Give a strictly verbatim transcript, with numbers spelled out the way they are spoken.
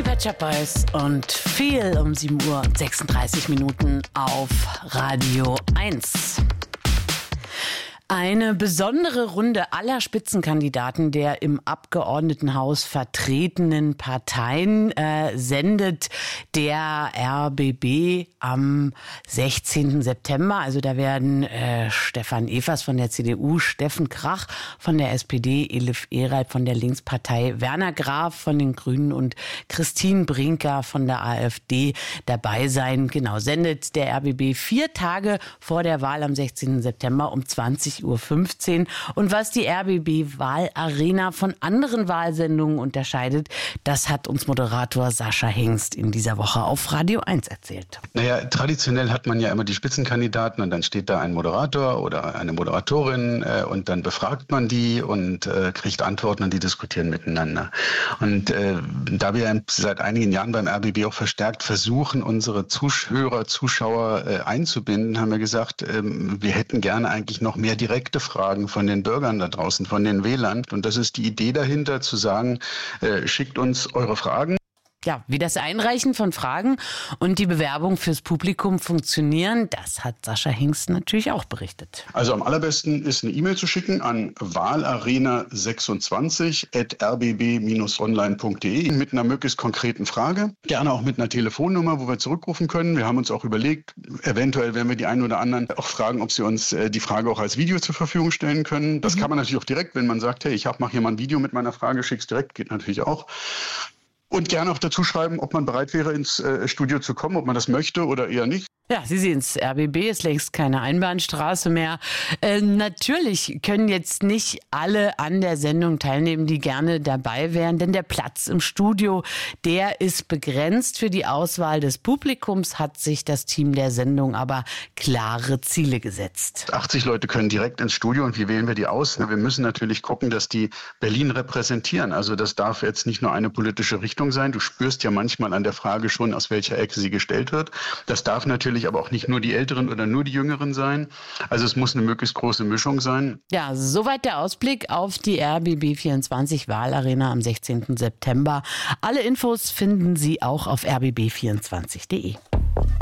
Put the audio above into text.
Die Pet Shop Boys und viel um sieben Uhr sechsunddreißig Minuten auf Radio eins. Eine besondere Runde aller Spitzenkandidaten der im Abgeordnetenhaus vertretenen Parteien äh, sendet der R B B am sechzehnten September. Also da werden äh, Stefan Evers von der C D U, Steffen Krach von der S P D, Elif Eralb von der Linkspartei, Werner Graf von den Grünen und Christine Brinker von der AfD dabei sein. Genau, sendet der R B B vier Tage vor der Wahl am sechzehnten September um zwanzig Uhr fünfzehn. Und was die R B B-Wahlarena von anderen Wahlsendungen unterscheidet, das hat uns Moderator Sascha Hengst in dieser Woche auf Radio eins erzählt. Naja, traditionell hat man ja immer die Spitzenkandidaten und dann steht da ein Moderator oder eine Moderatorin äh, und dann befragt man die und äh, kriegt Antworten und die diskutieren miteinander. Und äh, da wir seit einigen Jahren beim R B B auch verstärkt versuchen, unsere Zuhörer, Zuschauer äh, einzubinden, haben wir gesagt, äh, wir hätten gerne eigentlich noch mehr direkte Fragen von den Bürgern da draußen, von den Wählern. Und das ist die Idee dahinter, zu sagen, äh, schickt uns eure Fragen. Ja, wie das Einreichen von Fragen und die Bewerbung fürs Publikum funktionieren, das hat Sascha Hengst natürlich auch berichtet. Also am allerbesten ist eine E-Mail zu schicken an wahlarena sechsundzwanzig at r b b dash online punkt d e mit einer möglichst konkreten Frage. Gerne auch mit einer Telefonnummer, wo wir zurückrufen können. Wir haben uns auch überlegt, eventuell werden wir die einen oder anderen auch fragen, ob sie uns die Frage auch als Video zur Verfügung stellen können. Das mhm. kann man natürlich auch direkt, wenn man sagt, hey, ich mache hier mal ein Video mit meiner Frage, schick's direkt, geht natürlich auch. Und gerne auch dazu schreiben, ob man bereit wäre, ins äh, Studio zu kommen, ob man das möchte oder eher nicht. Ja, Sie sehen es, R B B ist längst keine Einbahnstraße mehr. Äh, natürlich können jetzt nicht alle an der Sendung teilnehmen, die gerne dabei wären, denn der Platz im Studio, der ist begrenzt. Für die Auswahl des Publikums hat sich das Team der Sendung aber klare Ziele gesetzt. achtzig Leute können direkt ins Studio und wie wählen wir die aus? Wir müssen natürlich gucken, dass die Berlin repräsentieren. Also das darf jetzt nicht nur eine politische Richtung sein. Du spürst ja manchmal an der Frage schon, aus welcher Ecke sie gestellt wird. Das darf natürlich aber auch nicht nur die Älteren oder nur die Jüngeren sein. Also es muss eine möglichst große Mischung sein. Ja, soweit der Ausblick auf die R B B vierundzwanzig Wahlarena am sechzehnten September. Alle Infos finden Sie auch auf r b b vierundzwanzig punkt d e.